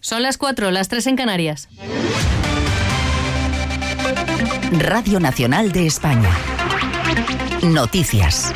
Son las 4, las 3 en Canarias. Radio Nacional de España. Noticias.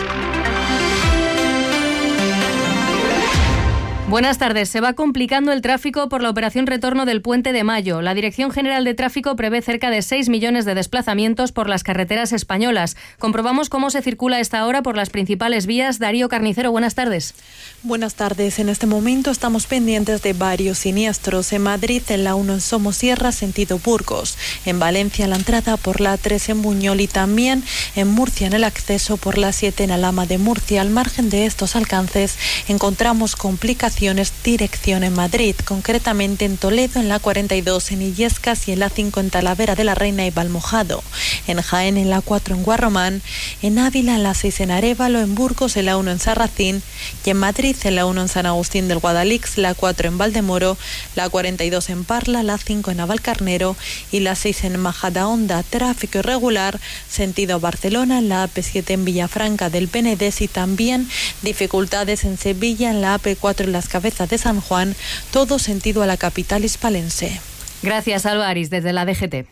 Buenas tardes. Se va complicando el tráfico por la operación retorno del Puente de Mayo. La Dirección General de Tráfico prevé cerca de 6 millones de desplazamientos por las carreteras españolas. Comprobamos cómo se circula a esta hora por las principales vías. Darío Carnicero, buenas tardes. Buenas tardes. En este momento estamos pendientes de varios siniestros. En Madrid, en la 1 en Somosierra, sentido Burgos. En Valencia, la entrada por la 3 en Buñol y también en Murcia, en el acceso por la 7 en Alhama de Murcia. Al margen de estos alcances, encontramos complicaciones dirección en Madrid, concretamente en Toledo, en la 42 en Illescas y en la 5 en Talavera de la Reina y Valmojado. En Jaén, en la 4 en Guarromán. En Ávila, en la 6 en Arévalo. En Burgos, en la 1 en Sarracín. Y en Madrid, en la 1 en San Agustín del Guadalix, la 4 en Valdemoro, la 42 en Parla, la 5 en Navalcarnero y la 6 en Majadahonda. Tráfico irregular, sentido Barcelona, en la AP7 en Villafranca del Penedés y también dificultades en Sevilla, en la AP4 en las Cabezas de San Juan, todo sentido a la capital hispalense. Gracias, Álvarez, desde la DGT.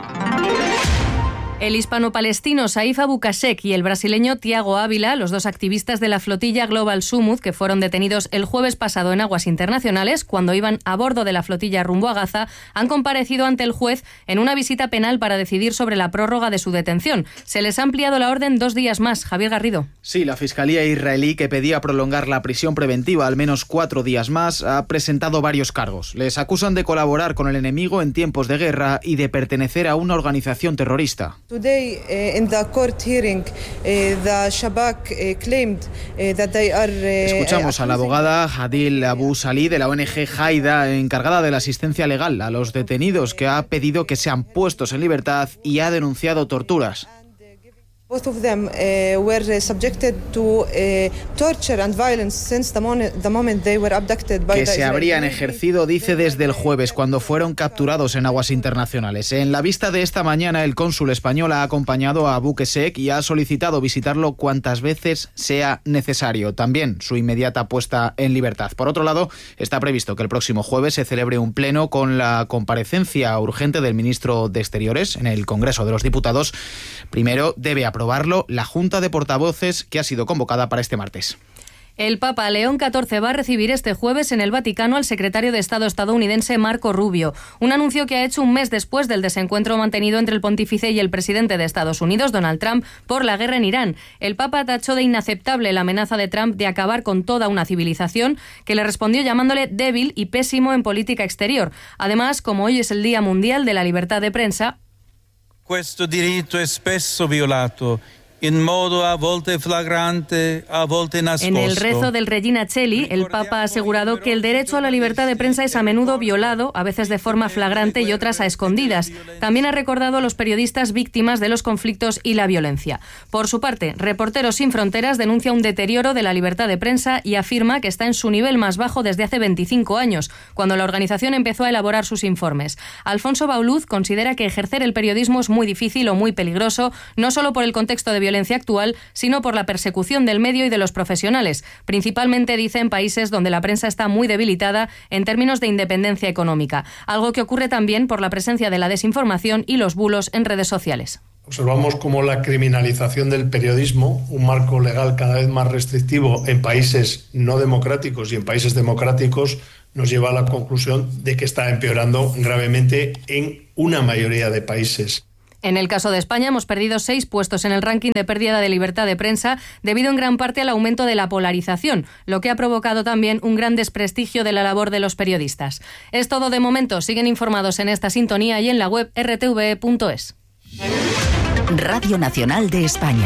El hispano-palestino Saif Abu Kashek y el brasileño Tiago Ávila, los dos activistas de la flotilla Global Sumud, que fueron detenidos el jueves pasado en aguas internacionales cuando iban a bordo de la flotilla rumbo a Gaza, han comparecido ante el juez en una visita penal para decidir sobre la prórroga de su detención. Se les ha ampliado la orden 2 días más. Javier Garrido. Sí, la Fiscalía israelí, que pedía prolongar la prisión preventiva al menos 4 días más, ha presentado varios cargos. Les acusan de colaborar con el enemigo en tiempos de guerra y de pertenecer a una organización terrorista. Today, in the court hearing, the Shabak claimed that they are. Escuchamos a la abogada Hadil Abu Salih de la ONG Haida, encargada de la asistencia legal a los detenidos, que ha pedido que sean puestos en libertad y ha denunciado torturas. Both of them were subjected to torture and violence since the moment they were abducted by que se habrían ejercido, dice, desde el jueves, cuando fueron capturados en aguas internacionales. En la vista de esta mañana, el cónsul español ha acompañado a Abu Kashek y ha solicitado visitarlo cuantas veces sea necesario. También su inmediata puesta en libertad. Por otro lado, está previsto que el próximo jueves se celebre un pleno con la comparecencia urgente del ministro de Exteriores en el Congreso de los Diputados. Primero debe aprobarlo la Junta de Portavoces, que ha sido convocada para este martes. El Papa León XIV va a recibir este jueves en el Vaticano al secretario de Estado estadounidense Marco Rubio, un anuncio que ha hecho un mes después del desencuentro mantenido entre el pontífice y el presidente de Estados Unidos, Donald Trump, por la guerra en Irán. El Papa tachó de inaceptable la amenaza de Trump de acabar con toda una civilización, que le respondió llamándole débil y pésimo en política exterior. Además, como hoy es el Día Mundial de la Libertad de Prensa, questo diritto è spesso violato in modo a volte flagrante, a volte nascosto. En el rezo del Regina Coeli, el Papa ha asegurado que el derecho a la libertad de prensa es a menudo violado, a veces de forma flagrante y otras a escondidas. También ha recordado a los periodistas víctimas de los conflictos y la violencia. Por su parte, Reporteros Sin Fronteras denuncia un deterioro de la libertad de prensa y afirma que está en su nivel más bajo desde hace 25 años, cuando la organización empezó a elaborar sus informes. Alfonso Bauluz considera que ejercer el periodismo es muy difícil o muy peligroso, no solo por el contexto de violencia actual, sino por la persecución del medio y de los profesionales, principalmente, dice, en países donde la prensa está muy debilitada en términos de independencia económica, algo que ocurre también por la presencia de la desinformación y los bulos en redes sociales. Observamos cómo la criminalización del periodismo, un marco legal cada vez más restrictivo en países no democráticos y en países democráticos, nos lleva a la conclusión de que está empeorando gravemente en una mayoría de países. En el caso de España hemos perdido 6 puestos en el ranking de pérdida de libertad de prensa debido en gran parte al aumento de la polarización, lo que ha provocado también un gran desprestigio de la labor de los periodistas. Es todo de momento. Siguen informados en esta sintonía y en la web rtve.es. Radio Nacional de España.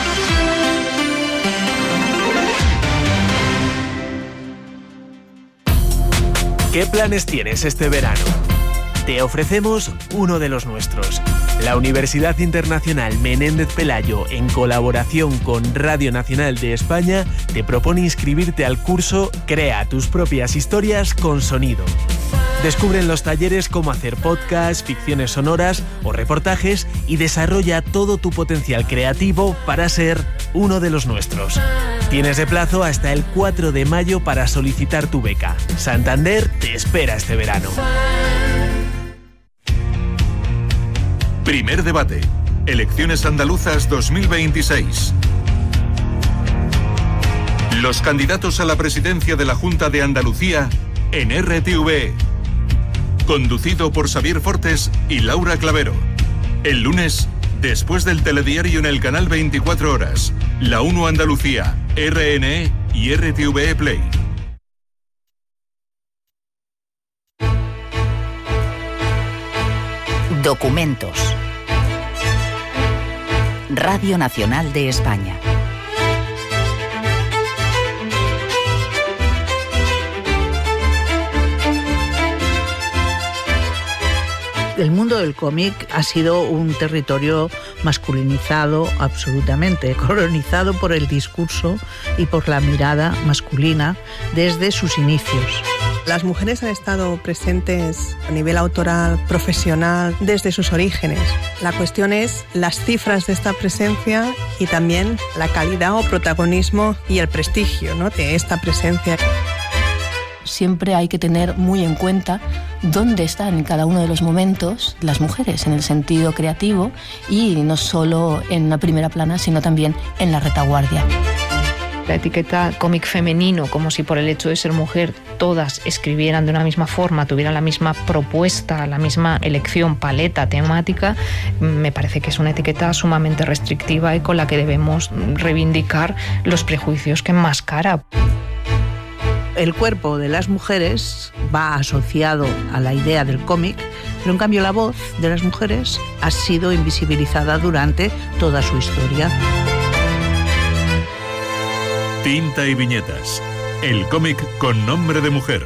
¿Qué planes tienes este verano? Te ofrecemos uno de los nuestros. La Universidad Internacional Menéndez Pelayo, en colaboración con Radio Nacional de España, te propone inscribirte al curso Crea tus propias historias con sonido. Descubre en los talleres cómo hacer podcasts, ficciones sonoras o reportajes y desarrolla todo tu potencial creativo para ser uno de los nuestros. Tienes de plazo hasta el 4 de mayo para solicitar tu beca. Santander te espera este verano. Primer debate. Elecciones andaluzas 2026. Los candidatos a la presidencia de la Junta de Andalucía en RTV. Conducido por Xavier Fortes y Laura Clavero. El lunes, después del telediario en el canal 24 Horas, La 1 Andalucía, RNE y RTV Play. Documentos. Radio Nacional de España. El mundo del cómic ha sido un territorio masculinizado absolutamente, colonizado por el discurso y por la mirada masculina desde sus inicios. Las mujeres han estado presentes a nivel autoral, profesional, desde sus orígenes. La cuestión es las cifras de esta presencia y también la calidad o protagonismo y el prestigio, ¿no?, de esta presencia. Siempre hay que tener muy en cuenta dónde están en cada uno de los momentos las mujeres en el sentido creativo y no solo en la primera plana, sino también en la retaguardia. La etiqueta cómic femenino, como si por el hecho de ser mujer todas escribieran de una misma forma, tuvieran la misma propuesta, la misma elección, paleta temática, me parece que es una etiqueta sumamente restrictiva y con la que debemos reivindicar los prejuicios que enmascara. El cuerpo de las mujeres va asociado a la idea del cómic, pero en cambio la voz de las mujeres ha sido invisibilizada durante toda su historia. Tinta y viñetas. El cómic con nombre de mujer.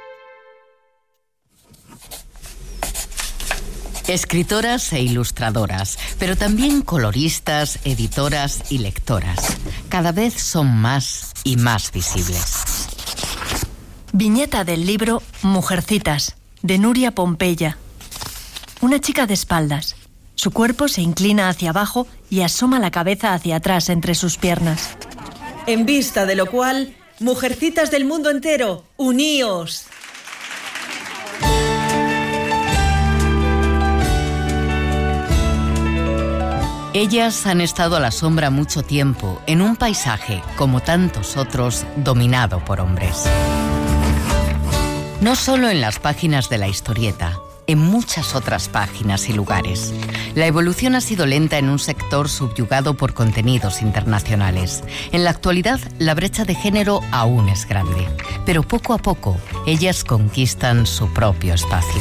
Escritoras e ilustradoras, pero también coloristas, editoras y lectoras. Cada vez son más y más visibles. Viñeta del libro Mujercitas, de Nuria Pompeya. Una chica de espaldas. Su cuerpo se inclina hacia abajo y asoma la cabeza hacia atrás entre sus piernas. En vista de lo cual, mujercitas del mundo entero, uníos. Ellas han estado a la sombra mucho tiempo, en un paisaje, como tantos otros, dominado por hombres. No solo en las páginas de la historieta, en muchas otras páginas y lugares. La evolución ha sido lenta en un sector subyugado por contenidos internacionales. En la actualidad, la brecha de género aún es grande, pero poco a poco, ellas conquistan su propio espacio.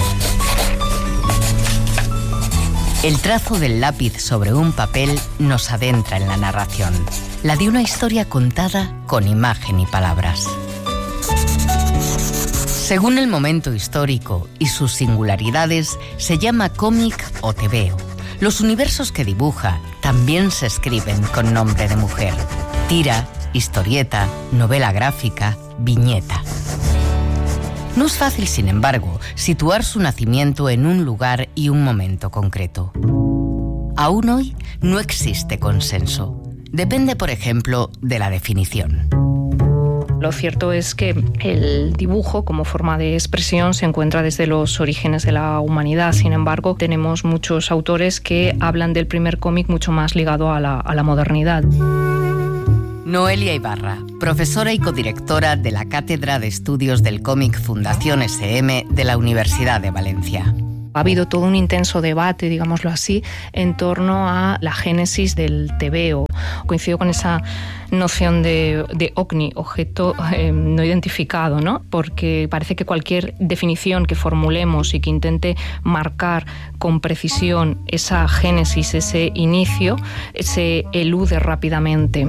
El trazo del lápiz sobre un papel nos adentra en la narración, la de una historia contada con imagen y palabras. Según el momento histórico y sus singularidades, se llama cómic o tebeo. Los universos que dibuja también se escriben con nombre de mujer. Tira, historieta, novela gráfica, viñeta. No es fácil, sin embargo, situar su nacimiento en un lugar y un momento concreto. Aún hoy no existe consenso. Depende, por ejemplo, de la definición. Lo cierto es que el dibujo como forma de expresión se encuentra desde los orígenes de la humanidad. Sin embargo, tenemos muchos autores que hablan del primer cómic mucho más ligado a la modernidad. Noelia Ibarra, profesora y codirectora de la Cátedra de Estudios del Cómic Fundación SM de la Universidad de Valencia. Ha habido todo un intenso debate, digámoslo así, en torno a la génesis del tebeo. Coincido con esa noción de OVNI, objeto no identificado, ¿no? Porque parece que cualquier definición que formulemos y que intente marcar con precisión esa génesis, ese inicio, se elude rápidamente.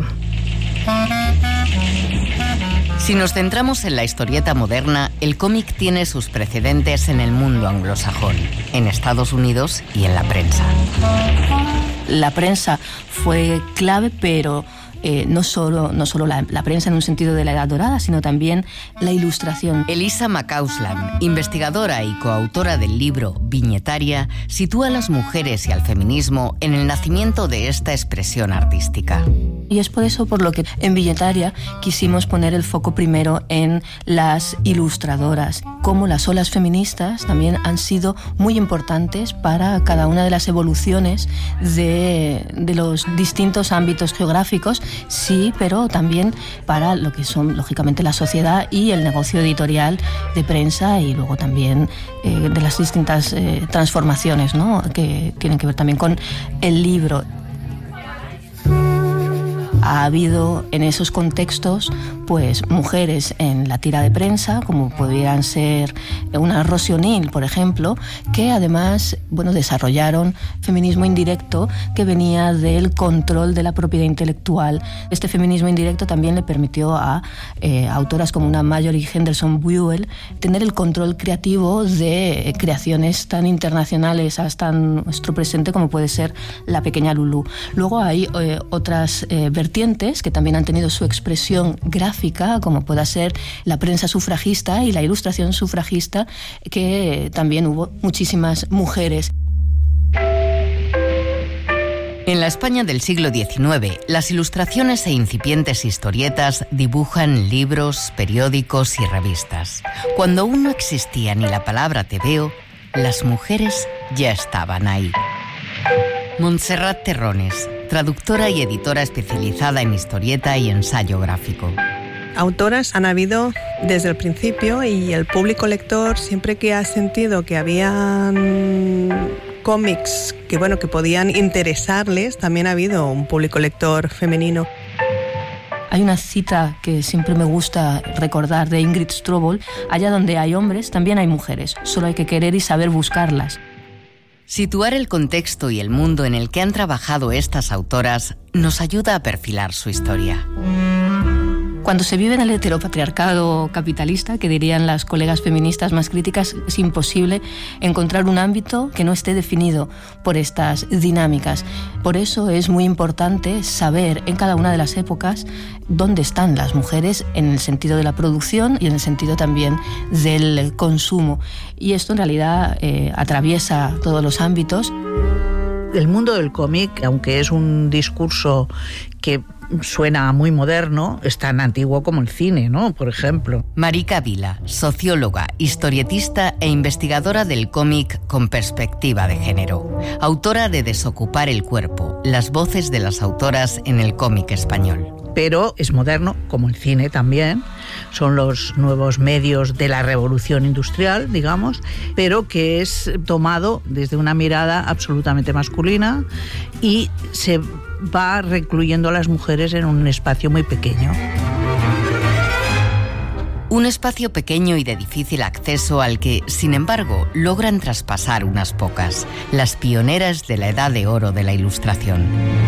Si nos centramos en la historieta moderna, el cómic tiene sus precedentes en el mundo anglosajón, en Estados Unidos y en la prensa. La prensa fue clave, pero no solo la prensa en un sentido de la Edad Dorada, sino también la ilustración. Elisa McCausland, investigadora y coautora del libro Viñetaria, sitúa a las mujeres y al feminismo en el nacimiento de esta expresión artística. Y es por eso por lo que en Viñetaria quisimos poner el foco primero en las ilustradoras, como las olas feministas también han sido muy importantes para cada una de las evoluciones de los distintos ámbitos geográficos, sí, pero también para lo que son, lógicamente, la sociedad y el negocio editorial de prensa, y luego también de las distintas transformaciones, ¿no?, que tienen que ver también con el libro. Ha habido en esos contextos pues mujeres en la tira de prensa, como pudieran ser una Rosie O'Neill, por ejemplo, que además desarrollaron feminismo indirecto que venía del control de la propiedad intelectual. Este feminismo indirecto también le permitió a autoras como una Marjorie Henderson Buell tener el control creativo de creaciones tan internacionales hasta nuestro presente como puede ser La pequeña Lulú. Luego hay otras vertientes que también han tenido su expresión gráfica, como pueda ser la prensa sufragista y la ilustración sufragista, que también hubo muchísimas mujeres. En la España del siglo XIX, las ilustraciones e incipientes historietas dibujan libros, periódicos y revistas. Cuando aún no existía ni la palabra tebeo, las mujeres ya estaban ahí. Montserrat Terrones, traductora y editora especializada en historieta y ensayo gráfico. Autoras han habido desde el principio, y el público lector, siempre que ha sentido que habían cómics que podían interesarles, también ha habido un público lector femenino. Hay una cita que siempre me gusta recordar de Ingrid Strobel: allá donde hay hombres, también hay mujeres, solo hay que querer y saber buscarlas. Situar el contexto y el mundo en el que han trabajado estas autoras nos ayuda a perfilar su historia. Cuando se vive en el heteropatriarcado capitalista, que dirían las colegas feministas más críticas, es imposible encontrar un ámbito que no esté definido por estas dinámicas. Por eso es muy importante saber en cada una de las épocas dónde están las mujeres en el sentido de la producción y en el sentido también del consumo. Y esto en realidad atraviesa todos los ámbitos. El mundo del cómic, aunque es un discurso que suena muy moderno, es tan antiguo como el cine, ¿no?, por ejemplo. Marika Vila, socióloga, historietista e investigadora del cómic con perspectiva de género. Autora de Desocupar el cuerpo, las voces de las autoras en el cómic español. Pero es moderno, como el cine también, son los nuevos medios de la revolución industrial, digamos, pero que es tomado desde una mirada absolutamente masculina y se va recluyendo a las mujeres en un espacio muy pequeño. Un espacio pequeño y de difícil acceso al que, sin embargo, logran traspasar unas pocas, las pioneras de la edad de oro de la Ilustración.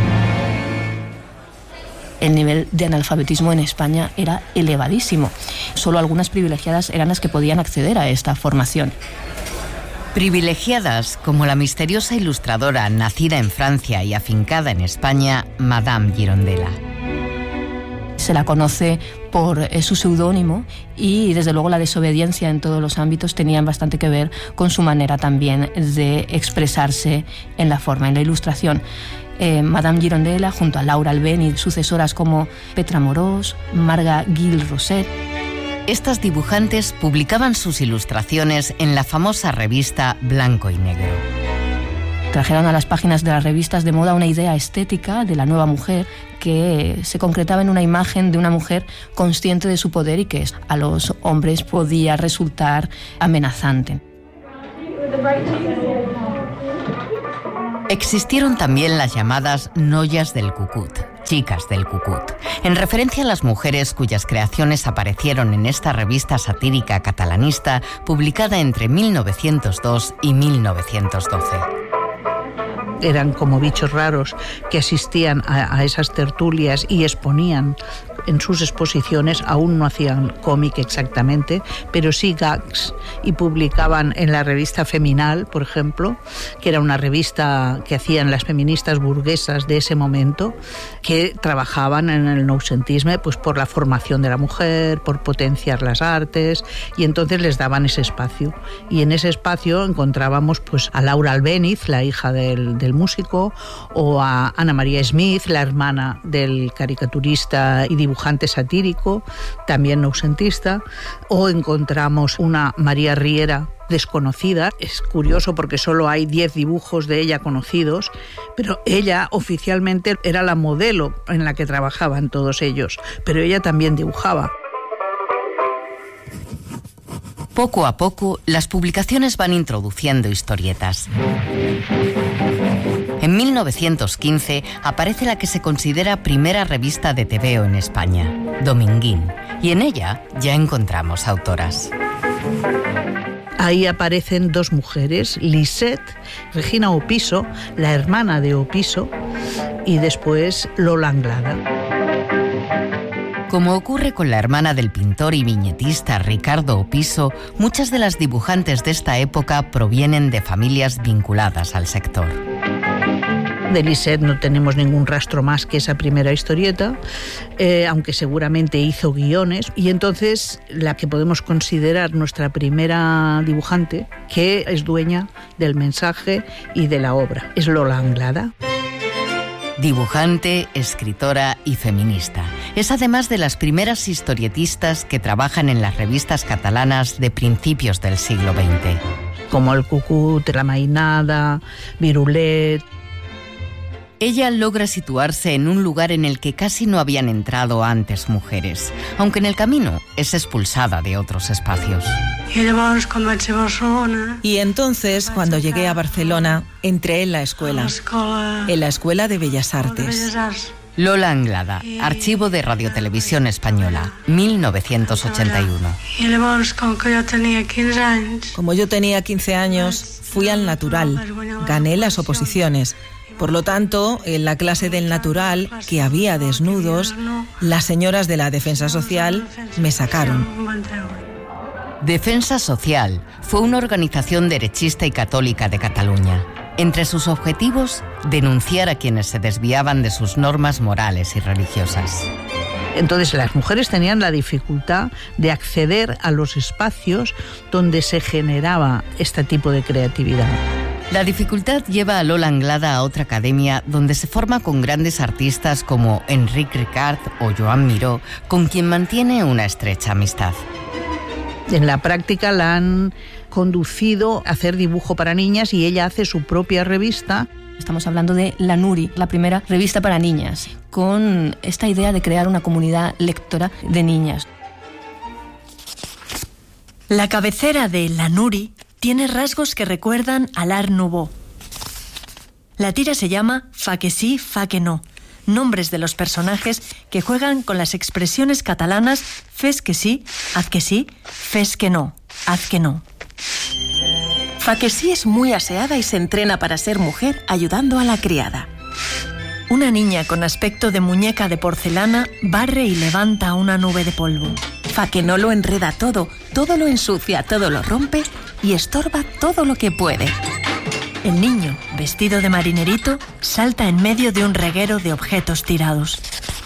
El nivel de analfabetismo en España era elevadísimo. Solo algunas privilegiadas eran las que podían acceder a esta formación. Privilegiadas como la misteriosa ilustradora nacida en Francia y afincada en España, Madame Girondella. Se la conoce por su seudónimo y, desde luego, la desobediencia en todos los ámbitos tenían bastante que ver con su manera también de expresarse en la forma, en la ilustración. Madame Girondella, junto a Laura Albén y sucesoras como Petra Morós, Marga Gil-Roset. Estas dibujantes publicaban sus ilustraciones en la famosa revista Blanco y Negro. Trajeron a las páginas de las revistas de moda una idea estética de la nueva mujer que se concretaba en una imagen de una mujer consciente de su poder y que a los hombres podía resultar amenazante. Existieron también las llamadas noias del cucut, chicas del cucut, en referencia a las mujeres cuyas creaciones aparecieron en esta revista satírica catalanista publicada entre 1902 y 1912. Eran como bichos raros que asistían a esas tertulias y exponían En sus exposiciones aún no hacían cómic exactamente, pero sí gags, y publicaban en la revista Feminal, por ejemplo, que era una revista que hacían las feministas burguesas de ese momento, que trabajaban en el noucentisme pues por la formación de la mujer, por potenciar las artes, y entonces les daban ese espacio. Y en ese espacio encontrábamos pues a Laura Albéniz, la hija del músico, o a Ana María Smith, la hermana del caricaturista y dibujante satírico, también noucentista, o encontramos una María Riera desconocida. Es curioso porque solo hay 10 dibujos de ella conocidos, pero ella oficialmente era la modelo en la que trabajaban todos ellos, pero ella también dibujaba. Poco a poco, las publicaciones van introduciendo historietas. En 1915 aparece la que se considera primera revista de tebeo en España, Dominguín, y en ella ya encontramos autoras. Ahí aparecen 2 mujeres, Lisette, Regina Opiso, la hermana de Opiso, y después Lola Anglada. Como ocurre con la hermana del pintor y viñetista Ricardo Opiso, muchas de las dibujantes de esta época provienen de familias vinculadas al sector. De Lisette no tenemos ningún rastro más que esa primera historieta, aunque seguramente hizo guiones, y entonces la que podemos considerar nuestra primera dibujante, que es dueña del mensaje y de la obra, es Lola Anglada. Dibujante, escritora y feminista. Es además de las primeras historietistas que trabajan en las revistas catalanas de principios del siglo XX. Como El Cucut, La Mainada, Virulet. Ella logra situarse en un lugar en el que casi no habían entrado antes mujeres, aunque en el camino es expulsada de otros espacios. Y entonces, cuando llegué a Barcelona, entré en la escuela de Bellas Artes. Lola Anglada, Archivo de Radiotelevisión Española, 1981. Como yo tenía 15 años, fui al Natural, gané las oposiciones. Por lo tanto, en la clase del Natural, que había desnudos, las señoras de la Defensa Social me sacaron. Defensa Social fue una organización derechista y católica de Cataluña. Entre sus objetivos, denunciar a quienes se desviaban de sus normas morales y religiosas. Entonces las mujeres tenían la dificultad de acceder a los espacios donde se generaba este tipo de creatividad. La dificultad lleva a Lola Anglada a otra academia donde se forma con grandes artistas como Enric Ricard o Joan Miró, con quien mantiene una estrecha amistad. En la práctica la han conducido a hacer dibujo para niñas y ella hace su propia revista. Estamos hablando de La Nuri, la primera revista para niñas, con esta idea de crear una comunidad lectora de niñas. La cabecera de La Nuri tiene rasgos que recuerdan al Art Nouveau. La tira se llama Fa que sí, fa que no, nombres de los personajes que juegan con las expresiones catalanas fes que sí, fes que no, haz que no. Fa que sí es muy aseada y se entrena para ser mujer ayudando a la criada. Una niña con aspecto de muñeca de porcelana barre y levanta una nube de polvo. Fa que no lo enreda todo lo ensucia, todo lo rompe y estorba todo lo que puede. El niño, vestido de marinerito, salta en medio de un reguero de objetos tirados.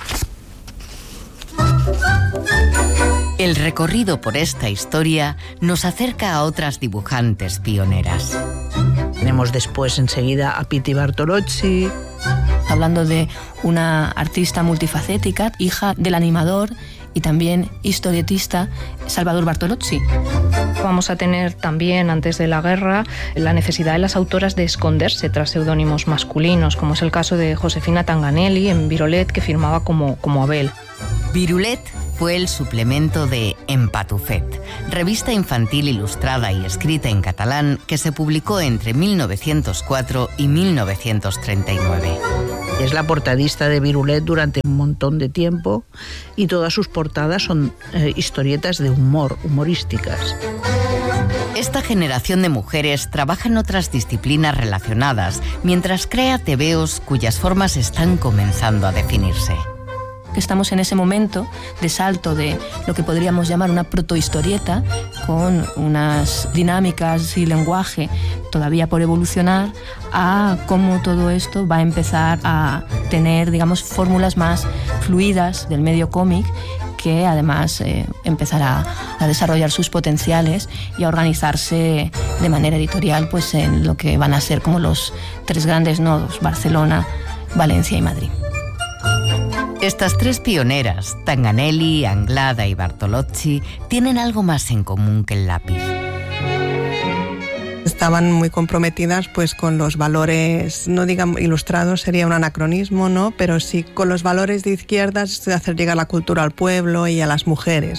El recorrido por esta historia nos acerca a otras dibujantes pioneras. Tenemos después enseguida a Piti Bartolozzi. Hablando de una artista multifacética, hija del animador y también historietista Salvador Bartolozzi. Vamos a tener también, antes de la guerra, la necesidad de las autoras de esconderse tras seudónimos masculinos, como es el caso de Josefina Tanganelli en Virulet, que firmaba como Abel. Virulet fue el suplemento de Empatufet, revista infantil ilustrada y escrita en catalán que se publicó entre 1904 y 1939. Es la portadista de Virulet durante un montón de tiempo y todas sus portadas son historietas de humor, humorísticas. Esta generación de mujeres trabaja en otras disciplinas relacionadas, mientras crea tebeos cuyas formas están comenzando a definirse. que estamos en ese momento de salto de lo que podríamos llamar una protohistorieta, con unas dinámicas y lenguaje todavía por evolucionar, a cómo todo esto va a empezar a tener, digamos, fórmulas más fluidas del medio cómic, que además empezará a desarrollar sus potenciales y a organizarse de manera editorial pues en lo que van a ser como los 3 grandes nodos: Barcelona, Valencia y Madrid. Estas 3 pioneras, Tanganelli, Anglada y Bartolocci, tienen algo más en común que el lápiz. Estaban muy comprometidas pues con los valores, no digamos ilustrados, sería un anacronismo, ¿no? Pero sí con los valores de izquierdas, de hacer llegar la cultura al pueblo y a las mujeres.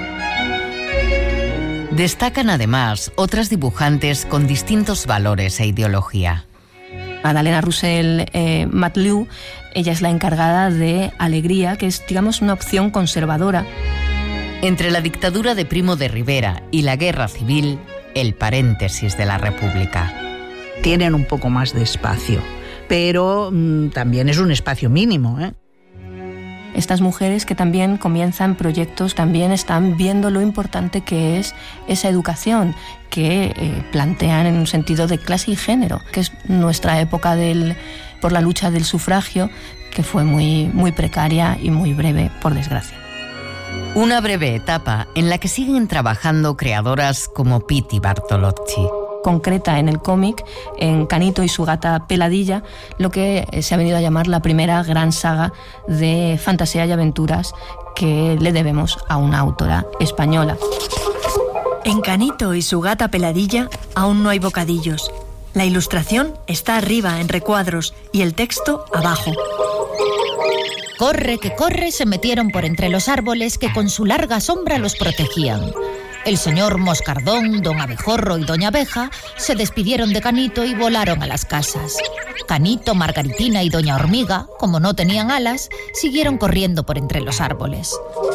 Destacan además otras dibujantes con distintos valores e ideología. Madalena Roussel Matlieu, ella es la encargada de Alegría, que es, digamos, una opción conservadora. Entre la dictadura de Primo de Rivera y la guerra civil, el paréntesis de la República. Tienen un poco más de espacio, pero también es un espacio mínimo, ¿eh? Estas mujeres que también comienzan proyectos, también están viendo lo importante que es esa educación que plantean en un sentido de clase y género, que es nuestra época por la lucha del sufragio, que fue muy precaria y muy breve, por desgracia. Una breve etapa en la que siguen trabajando creadoras como Pitti Bartolocci. Concreta en el cómic, en Canito y su gata Peladilla, lo que se ha venido a llamar la primera gran saga de fantasía y aventuras que le debemos a una autora española. En Canito y su gata Peladilla aún no hay bocadillos. La ilustración está arriba en recuadros y el texto abajo. Corre que corre, se metieron por entre los árboles que con su larga sombra los protegían. El señor Moscardón, don Abejorro y doña Abeja se despidieron de Canito y volaron a las casas. Canito, Margaritina y doña Hormiga, como no tenían alas, siguieron corriendo por entre los árboles.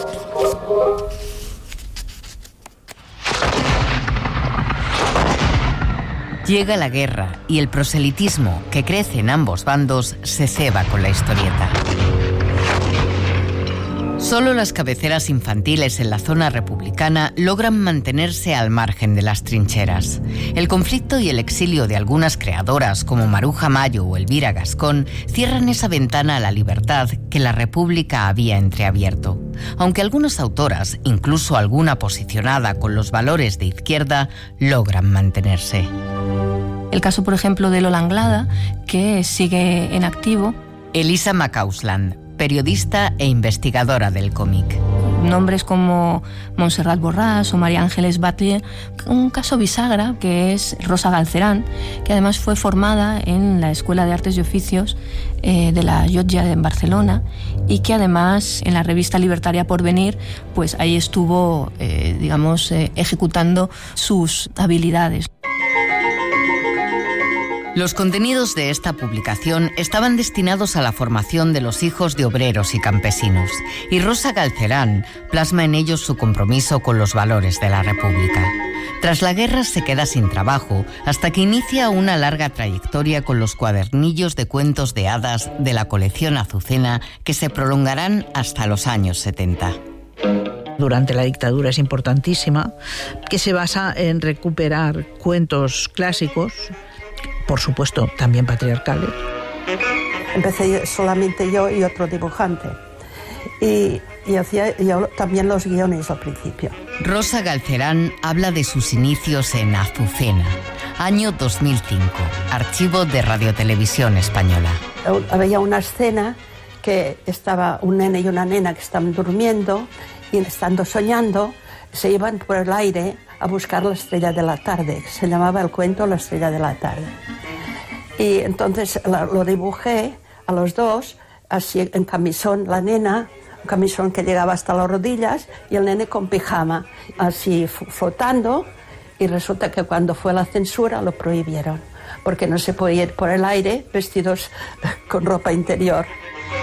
Llega la guerra y el proselitismo que crece en ambos bandos se ceba con la historieta. Solo las cabeceras infantiles en la zona republicana logran mantenerse al margen de las trincheras. El conflicto y el exilio de algunas creadoras como Maruja Mayo o Elvira Gascón cierran esa ventana a la libertad que la República había entreabierto. Aunque algunas autoras, incluso alguna posicionada con los valores de izquierda, logran mantenerse. El caso, por ejemplo, de Lola Anglada, que sigue en activo. Elisa McCausland, periodista e investigadora del cómic. Nombres como Montserrat Borràs o María Ángeles Batlle. Un caso bisagra que es Rosa Galcerán, que además fue formada en la Escuela de Artes y Oficios de la Llotja en Barcelona, y que además en la revista libertaria Porvenir, pues ahí estuvo, ejecutando sus habilidades. Los contenidos de esta publicación estaban destinados a la formación de los hijos de obreros y campesinos, y Rosa Galcerán plasma en ellos su compromiso con los valores de la República. Tras la guerra se queda sin trabajo, hasta que inicia una larga trayectoria con los cuadernillos de cuentos de hadas de la colección Azucena, que se prolongarán hasta los años 70. Durante la dictadura es importantísima, que se basa en recuperar cuentos clásicos, por supuesto también patriarcales. Empecé solamente yo y otro dibujante, y hacía yo también los guiones al principio. Rosa Galcerán habla de sus inicios en Azucena, año 2005, archivo de Radiotelevisión Española. Había una escena que estaba un nene y una nena que estaban durmiendo, y estando soñando se iban por el aire a buscar la estrella de la tarde, que se llamaba el cuento La estrella de la tarde. Y entonces lo dibujé a los dos, así en camisón, la nena, un camisón que llegaba hasta las rodillas, y el nene con pijama, así flotando, y resulta que cuando fue la censura lo prohibieron, porque no se podía ir por el aire vestidos con ropa interior.